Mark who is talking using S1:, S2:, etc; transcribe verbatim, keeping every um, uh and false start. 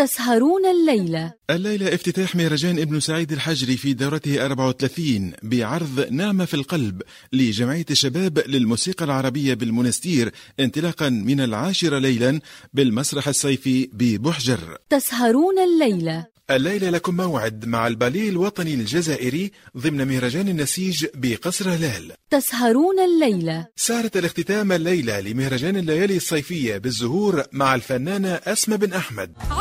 S1: تسهرون الليلة.
S2: الليلة افتتاح مهرجان ابن سعيد الحجري في دورته أربعة وثلاثين بعرض نعمة في القلب لجمعية الشباب للموسيقى العربية بالمنستير انطلاقا من العاشرة ليلا بالمسرح الصيفي ببحجر.
S1: تسهرون الليلة.
S2: الليلة لكم موعد مع الباليه الوطني الجزائري ضمن مهرجان النسيج بقصر هلال.
S1: تسهرون الليلة.
S2: سهرة الاختتام الليلة لمهرجان الليالي الصيفية بالزهور مع الفنانة أسماء بن أحمد.